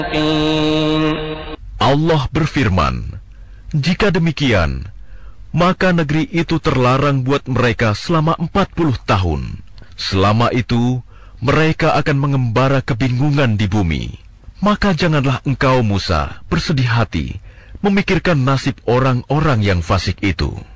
Allah berfirman, jika demikian, maka negeri itu terlarang buat mereka selama 40 tahun. Selama itu, mereka akan mengembara kebingungan di bumi. Maka janganlah engkau, Musa, bersedih hati memikirkan nasib orang-orang yang fasik itu.